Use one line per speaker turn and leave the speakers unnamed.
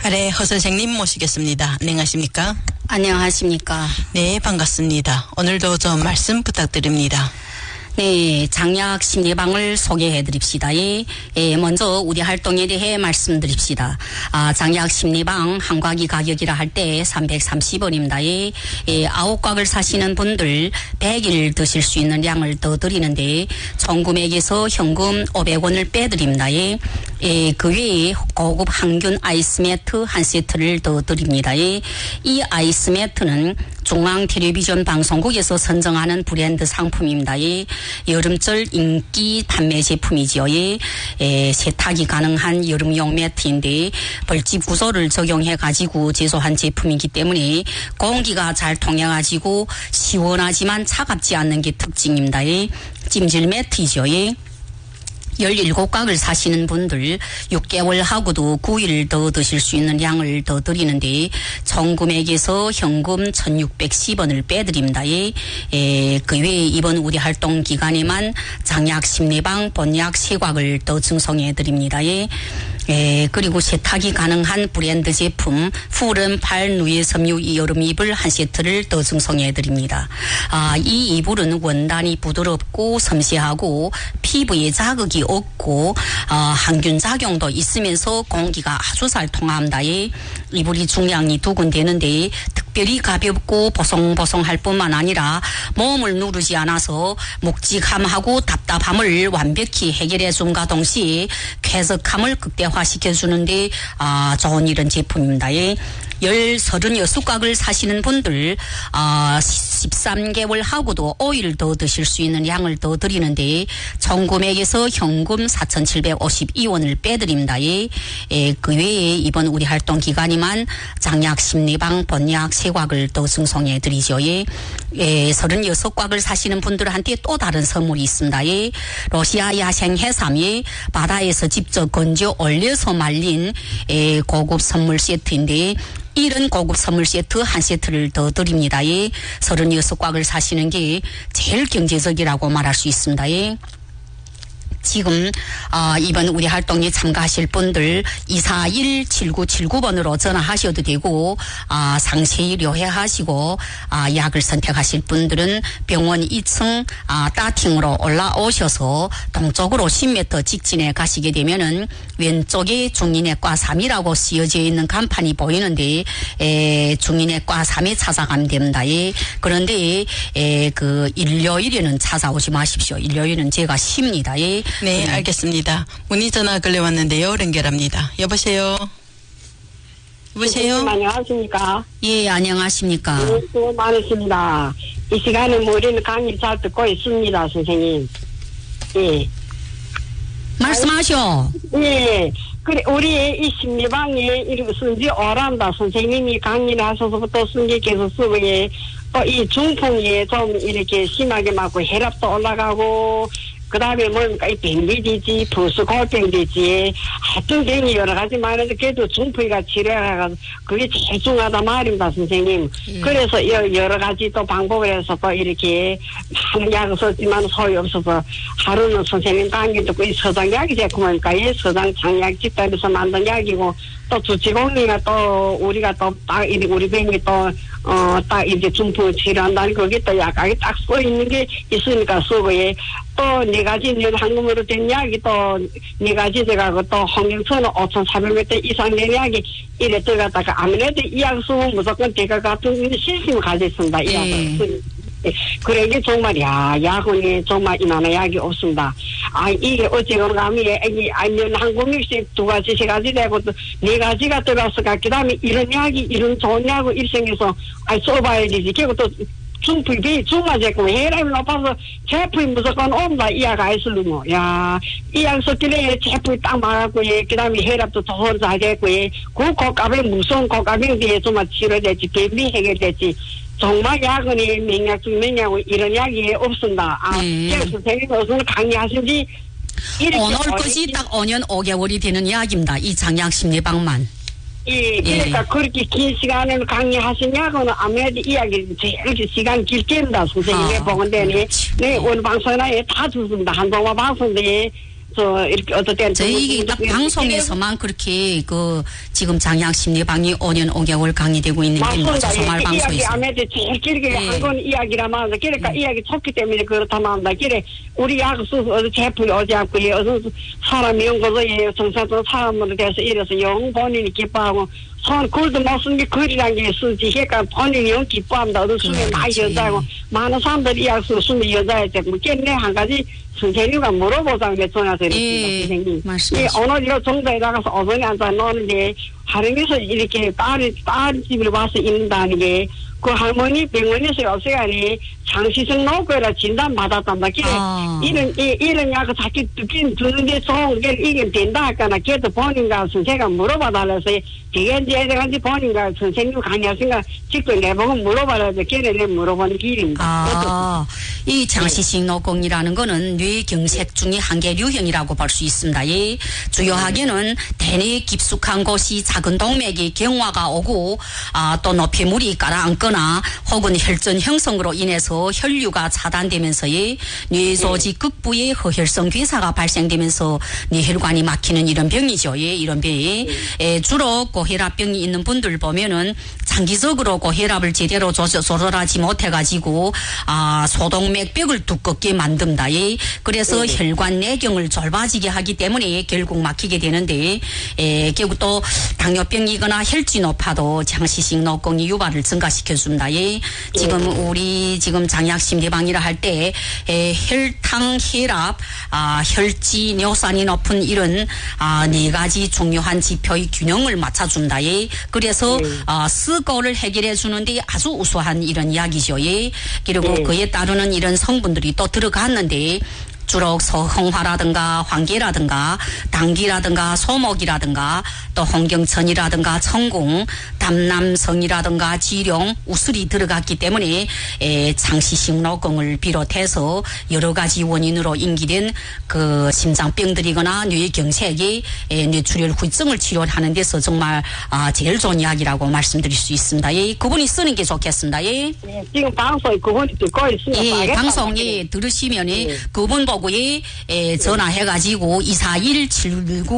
아래 허 선생님 모시겠습니다. 안녕하십니까?
안녕하십니까?
네, 반갑습니다. 오늘도 좀 말씀 부탁드립니다.
네, 장약 심리방을 소개해 드립시다. 먼저 우리 활동에 대해 말씀드립시다. 장약 심리방 한 곽이 가격이라 할 때 330원입니다. 9곽을 사시는 분들 100일 드실 수 있는 양을 더 드리는데 총 금액에서 현금 500원을 빼드립니다. 그 외에 고급 항균 아이스 매트 한 세트를 더 드립니다. 이 아이스 매트는 중앙 텔레비전 방송국에서 선정하는 브랜드 상품입니다. 여름철 인기 판매 제품이지요. 세탁이 가능한 여름용 매트인데 벌집 구조를 적용해 가지고 제조한 제품이기 때문에 공기가 잘 통해 가지고 시원하지만 차갑지 않는 게 특징입니다. 찜질 매트이죠. 17곽을 사시는 분들 6개월 하고도 9일 더 드실 수 있는 양을 더 드리는데 총 금액에서 현금 1,610원을 빼드립니다. 그 외에 이번 우리 활동 기간에만 장약 심리방 본약 3곽을 더 증송해 드립니다. 그리고 세탁이 가능한 브랜드 제품 푸른 팔 누에 섬유 여름 이불 한 세트를 더 증송해 드립니다. 이 이불은 원단이 부드럽고 섬세하고 피부에 자극이 없고 항균 작용도 있으면서 공기가 아주 잘 통합니다. 이불이 중량이 2근 되는데 특별히 가볍고 보송보송할 뿐만 아니라 몸을 누르지 않아서 묵직함하고 답답함을 완벽히 해결해 줌과 동시에 쾌적함을 극대화시켜 주는데 좋은 이런 제품입니다. 36곽을 사시는 분들 13개월 하고도 5일 더 드실 수 있는 양을 더 드리는데 총 금액에서 현금 4,752원을 빼드립니다. 그 외에 이번 우리 활동 기간이만 장약 심리방 본약 3곽을 더 증송해 드리죠. 36곽을 사시는 분들한테 또 다른 선물이 있습니다. 러시아 야생 해삼이 바다에서 직접 건져 올려서 말린 고급 선물 세트인데 이런 고급 선물 세트 한 세트를 더 드립니다. 36곽을 사시는 게 제일 경제적이라고 말할 수 있습니다. 지금 이번 우리 활동에 참가하실 분들 241-7979번으로 전화하셔도 되고 상세히 의뢰하시고 약을 선택하실 분들은 병원 2층 따팅으로 올라오셔서 동쪽으로 10m 직진에 가시게 되면은 왼쪽에 중인외과 3이라고 쓰여져 있는 간판이 보이는데 중인외과 3에 찾아가면 됩니다. 그런데 그 일요일에는 찾아오지 마십시오. 일요일은 제가 쉽니다.
네, 알겠습니다. 문의 전화 걸려왔는데요. 연결합니다. 여보세요? 여보세요?
안녕하십니까?
예, 안녕하십니까?
네, 수고 많으십니다. 이 시간에 우리는 강의 잘 듣고 있습니다, 선생님. 예.
말씀하셔.
예. 그래, 우리 이 심리방에 이렇게 쓴지 오란다. 선생님이 강의를 하셔서부터 쓴게 계속 쓰고, 또 이 중풍이 좀 이렇게 심하게 맞고 혈압도 올라가고, 그 다음에 뭡니까, 이 뱅비디지, 부수골뱅디지, 하여튼 굉장히 여러 가지 많은데, 그래도 중풍이가 치료가, 그게 제일 중요하다 말입니다, 선생님. 그래서 여러 가지 또 방법을 해서 또 이렇게 많은 약을 썼지만 소용없어서 하루는 선생님 강의 듣고 이 서장약이 됐고 보니까 이 서장 장약 집단에서 만든 약이고, 또 주치공리가 또 우리가 또 딱 우리 병이 또 딱 이제 중풍 치료한다는 거기 또 약하게 딱 써 있는 게 있으니까 쓰고 또 4가지 한금으로 된 약이 또 4가지 돼가고 또 홍경천은 5,400m 이상 된 약이 이래 들어갔다가 아무래도 이 약 쓰면 무조건 대가 같은 실심을 가졌습니다. 이 약은. 그래, 이게 정말, 약은 정말 이만한 약이 없습니다. 이게 어찌건 감이, 아니면 한 금액씩 2가지, 3가지 되고 또 4가지가 들어갔을까. 그 다음에 이런 약이, 이런 좋은 약을 일생에서, 써봐야 되지. 그리고 또 중풍이 중화제품, 혈압이 높아서 제품이 무조건 온다. 이 약 아이슬루모. 이 약 썼길래 제품이 딱 맞았고, 그 다음에 혈압도 더 잘 됐고, 그 고가병, 무서운 고가병들이 정말 치료됐지, 병리 해결됐지. 정말 약은 맹약 중 맹약은 이런 약이 없습니다. 그래서 선생님 무슨 강의하신지
오늘까지 딱 5년 5개월이 되는 약입니다. 이 장약 심리방만.
예, 그러니까 그렇게 긴 시간을 강의하신 약은 아무래도 이야기 제일 시간 길게 합니다. 선생님의 보건대니 네, 오늘 방송에 다 듣습니다. 한동화 방송에 이렇게 어떤 때는
저희 딱 방송에서만 그렇게 지금 장약 심리방이 5년 5개월 강의되고 있는 게 정말 방송에서.
이야기 안 해도 제일 길게 한 건 이야기라만 그러니까 이야기 좋기 때문에 그렇다만 한다. 그래 우리 약수 제품이 어디 않고 어서 사람이 온 거서 정사도 사람으로 돼서 이래서 영 본인이 기뻐하고 손 글도 못 쓰는 게 글이란 게 쓰지. 그러니까 본인이 영 기뻐합니다. 어느 순간 많이 여자고 많은 사람들이 약수 쓰는 여자한테 뭐 깼네 한 가지 선생님과 물어보자는 게 전화서 이렇게 선생님. 이 오늘이가 정자에 나가서 어머니 앉아 노는데 하루에서 이렇게 딸 집에 와서 있는다는 게 그 할머니 병원에서 요새간에 장시성 노고라 진단 받았단다. 이런 약을 자기 듣긴 듣는데 좋은 게 이게 된다 할까나 걔도 본인가 선생가 물어봐달라서 되게 이제 본인가 선생님 강의하신가 직접 내보고 물어봐라서 걔네 물어보는 길입니다.
이 장시식 노공이라는 거는 뇌경색 중에 한계류형이라고 볼 수 있습니다. 주요하게는 대뇌 깊숙한 곳이 작은 동맥이 경화가 오고 또 높이물이 가라앉거나 혹은 혈전 형성으로 인해서 혈류가 차단되면서 뇌조직 극부의 허혈성 괴사가 발생되면서 뇌혈관이 막히는 이런 병이죠. 이런 병이 주로 고혈압병이 있는 분들 보면은 장기적으로 고혈압을 제대로 조절하지 못해가지고 소동맥벽을 두껍게 만듭니다. 그래서 혈관 내경을 좁아지게 하기 때문에 결국 막히게 되는데 결국 또 당뇨병이거나 혈脂 높아도 장시식 노공이 유발을 증가시켜줍니다. 지금 우리 지금 장약심리방이라 할 때 혈당, 혈압, 혈脂,尿酸이 높은 이런 네 가지 중요한 지표의 균형을 맞춰준다. 그래서 스고를 해결해 주는데 아주 우수한 이런 이야기죠. 그리고 그에 따르는 이런 성분들이 또 들어갔는데 주로 서홍화라든가 황계라든가 당귀라든가 소목이라든가 또 홍경천이라든가 청궁, 담남성이라든가 지룡, 우슬이 들어갔기 때문에 장시식 노공을 비롯해서 여러 가지 원인으로 인기된 그 심장병들이거나 뇌경색이 뇌출혈 후유증을 치료하는 데서 정말 제일 좋은 이야기라고 말씀드릴 수 있습니다. 그분이 쓰는 게 좋겠습니다.
지금 방송에 그분이 듣고 있습니다.
방송에 들으시면 그분 보고 전화해가지고 241-719